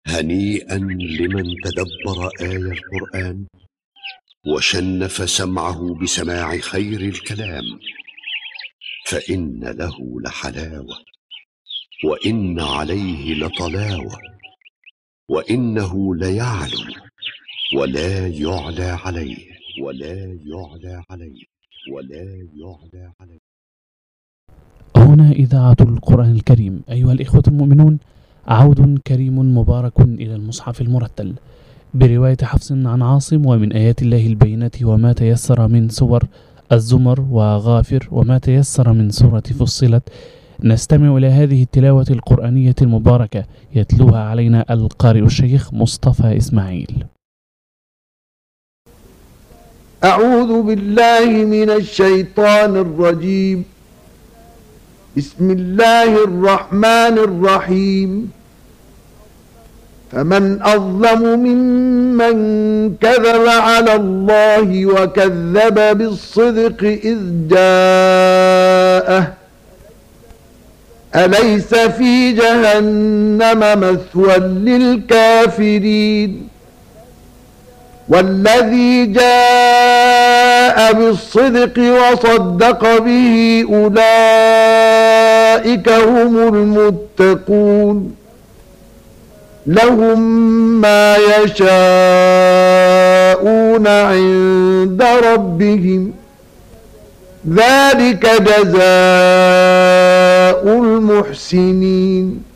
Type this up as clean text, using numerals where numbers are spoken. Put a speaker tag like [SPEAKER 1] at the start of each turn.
[SPEAKER 1] هنيئا لمن تدبر آي القرآن وشنف سمعه بسماع خير الكلام، فإن له لحلاوة وإن عليه لطلاوة، وإنه ليعلو ولا يعلى عليه
[SPEAKER 2] هنا إذاعة القرآن الكريم. أيها الإخوة المؤمنون، عود كريم مبارك إلى المصحف المرتل برواية حفص عن عاصم، ومن آيات الله البينات وما تيسر من سور الزمر وغافر وما تيسر من سورة فصلت. نستمع إلى هذه التلاوة القرآنية المباركة يتلوها علينا القارئ الشيخ مصطفى إسماعيل.
[SPEAKER 3] أعوذ بالله من الشيطان الرجيم. بسم الله الرحمن الرحيم. فمن أظلم ممن كذب على الله وكذب بالصدق إذ جاءه، أليس في جهنم مثوى للكافرين؟ والذي جاء بالصدق وصدق به أولئك هم المتقون، لهم ما يشاءون عند ربهم، ذلك جزاء المحسنين.